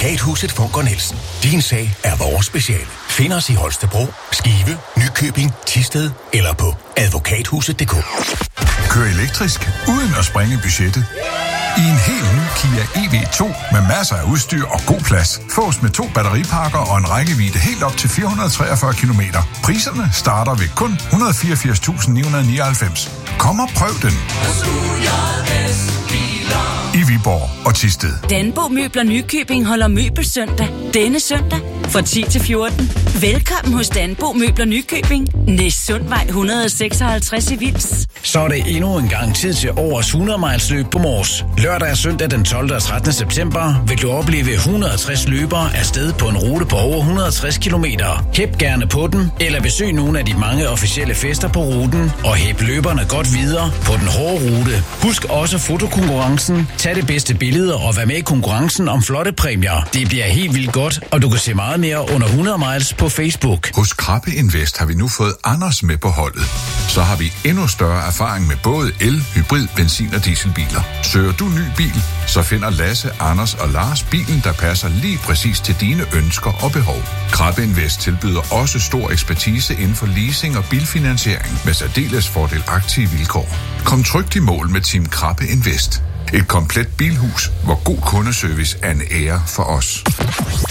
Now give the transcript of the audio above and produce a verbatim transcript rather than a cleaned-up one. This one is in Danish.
Advokathuset Funker Nielsen. Din sag er vores speciale. Find os i Holstebro, Skive, Nykøbing, Thisted eller på advokathuset punktum d k. Kør elektrisk uden at sprænge budgettet. I en helt ny Kia E V to med masser af udstyr og god plads. Fås med to batteripakker og en rækkevidde helt op til fire hundrede og treogfyrre kilometer. Priserne starter ved kun et hundrede og fireogfirs tusind ni hundrede og nioghalvfems. Kom og prøv den. I Viborg og Thisted. Danbo Møbler Nykøbing holder møbelsøndag denne søndag fra ti til fjorten. Velkommen hos Danbo Møbler Nykøbing. Næstsundvej et hundrede og seksoghalvtreds i Vils. Så er det endnu en gang tid til årets hundrede miles løb på Mors. Lørdag og søndag den tolvte og trettende september vil du opleve et hundrede og tres løbere afsted på en rute på over et hundrede og tres kilometer. Hæb gerne på den, eller besøg nogle af de mange officielle fester på ruten, og hæb løberne godt videre på den hårde rute. Husk også fotokonkurrencen, tag det bedste billeder og vær med i konkurrencen om flotte præmier. Det bliver helt vildt godt, og du kan se meget mere under hundrede miles på Facebook. Hos Krabbe Invest har vi nu fået Anders med på holdet. Så har vi endnu større erfaring med både el, hybrid, benzin og dieselbiler. Søger du ny bil, så finder Lasse, Anders og Lars bilen, der passer lige præcis til dine ønsker og behov. Krabbe Invest tilbyder også stor ekspertise inden for leasing og bilfinansiering med særdeles fordelagtige vilkår. Kom trygt i mål med Team Krabbe Invest. Et komplet bilhus, hvor god kundeservice er en ære for os.